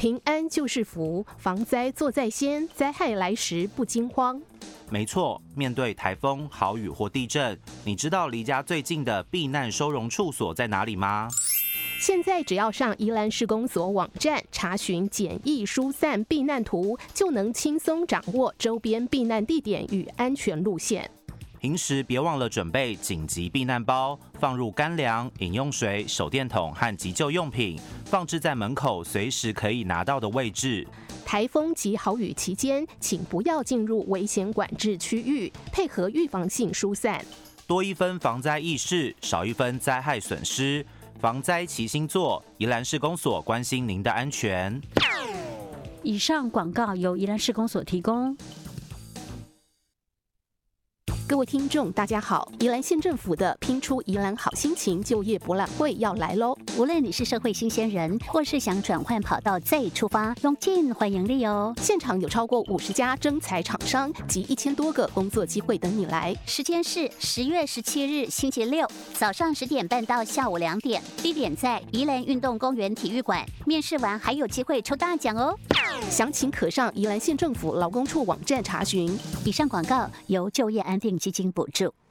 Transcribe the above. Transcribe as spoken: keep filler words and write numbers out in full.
平安就是福，防灾做在先，灾害来时不惊慌。 没错，面对台风、豪雨或地震，你知道离家最近的避难收容处所在哪里吗？ 现在只要上宜兰市公所网站查询简易疏散避难图，就能轻松掌握周边避难地点与安全路线。 平时别忘了准备紧急避难包，放入干粮、饮用水、手电筒和急救用品，放置在门口随时可以拿到的位置。 台风及豪雨期间，请不要进入危险管制区域，配合预防性疏散。 多一分防灾意识，少一分灾害损失。防灾齐心做，宜兰市公所关心您的安全。 以上广告由宜兰市公所提供。 各位听众，大家好！宜兰县政府的拼出宜兰好心情就业博览会要来喽！ 无论你是社会新鲜人，或是想转换跑道再出发，用尽欢迎你哦！ 现场有超过五十家征才厂商及一千多个工作机会等你来。 时间是十月十七日星期六早上十点半到下午两点，地点在宜兰运动公园体育馆。面试完还有机会抽大奖哦！ 详情可上宜兰县政府劳工处网站查询。 以上广告由就业安定基金补助。